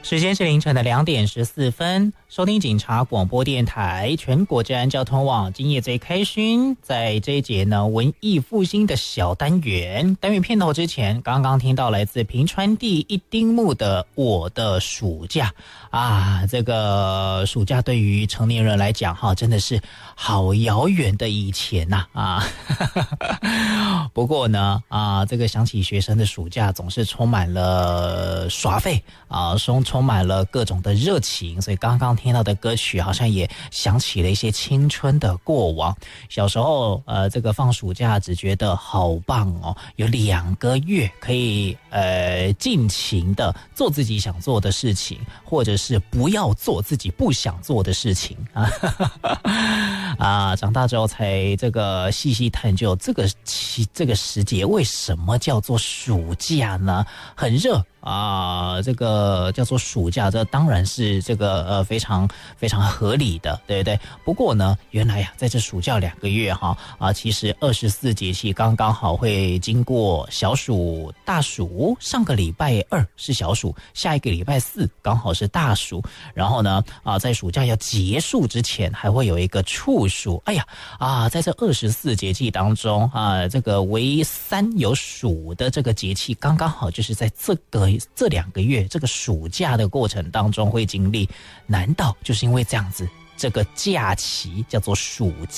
时间是凌晨的2:14，收听警察广播电台全国治安交通网，今夜最开心。在这一节呢，文艺复兴的小单元片头之前，刚刚听到来自平川第一丁目的《我的暑假》啊，这个暑假对于成年人来讲哈，真的是好遥远的以前呐啊。不过呢这个想起学生的暑假，总是充满了耍废啊，充满了各种的热情，所以刚刚听到的歌曲好像也想起了一些青春的过往。小时候这个放暑假只觉得好棒哦，有2个月可以尽情的做自己想做的事情，或者是不要做自己不想做的事情啊。长大之后才这个细细探究这个时节为什么叫做暑假呢？很热啊，这个叫做暑假，这当然是这个非常非常合理的，对不对？不过呢，原来在这暑假2个月其实24节气刚刚好会经过小暑、大暑，上个礼拜2是小暑，下一个礼拜4刚好是大暑，然后呢在暑假要结束之前还会有一个处暑。哎呀在这24节气当中这个唯3有暑的这个节气，刚刚好就是在这2个月这个暑假的过程当中会经历。难道就是因为这样子，这个假期叫做暑假？